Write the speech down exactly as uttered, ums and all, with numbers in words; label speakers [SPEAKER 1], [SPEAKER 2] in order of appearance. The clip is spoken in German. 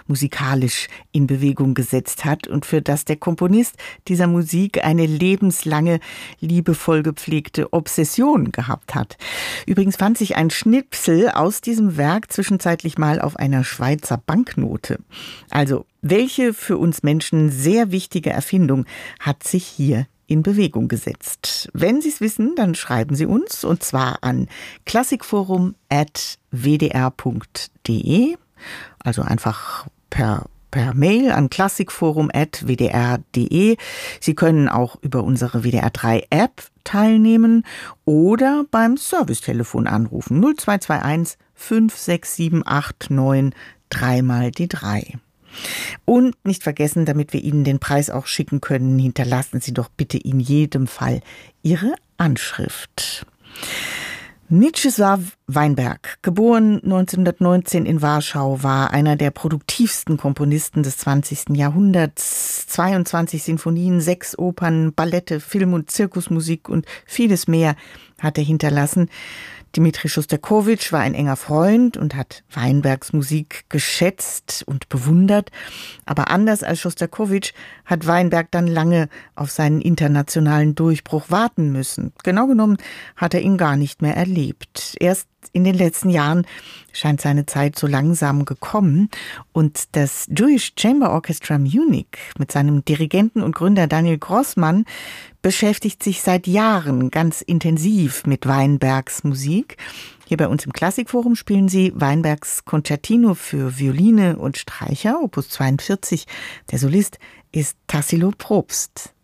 [SPEAKER 1] musikalisch in Bewegung gesetzt hat und für das der Komponist dieser Musik eine lebenslange, liebevoll gepflegte Obsession gehabt hat. Übrigens fand sich ein Schnipsel aus diesem Werk zwischenzeitlich mal auf einer Schweizer Banknote. Also, welche für uns Menschen sehr wichtige Erfindung hat sich hier in Bewegung gesetzt? Wenn Sie es wissen, dann schreiben Sie uns, und zwar an klassikforum at w d r punkt d e, also einfach per per Mail an klassikforum at w d r punkt d e. Sie können auch über unsere W D R drei App teilnehmen oder beim Servicetelefon anrufen null zwei zwei eins fünf sechs sieben acht neun drei mal die drei. Und nicht vergessen, damit wir Ihnen den Preis auch schicken können, hinterlassen Sie doch bitte in jedem Fall Ihre Anschrift. Mieczysław Weinberg, geboren neunzehnhundertneunzehn in Warschau, war einer der produktivsten Komponisten des zwanzigsten Jahrhunderts. zweiundzwanzig Sinfonien, sechs Opern, Ballette, Film- und Zirkusmusik und vieles mehr hat er hinterlassen. Dmitri Schostakowitsch war ein enger Freund und hat Weinbergs Musik geschätzt und bewundert. Aber anders als Schostakowitsch hat Weinberg dann lange auf seinen internationalen Durchbruch warten müssen. Genau genommen hat er ihn gar nicht mehr erlebt. Erst in den letzten Jahren scheint seine Zeit so langsam gekommen. Und das Jewish Chamber Orchestra Munich mit seinem Dirigenten und Gründer Daniel Grossmann beschäftigt sich seit Jahren ganz intensiv mit Weinbergs Musik. Hier bei uns im Klassikforum spielen sie Weinbergs Concertino für Violine und Streicher, Opus zweiundvierzig. Der Solist ist Tassilo Probst.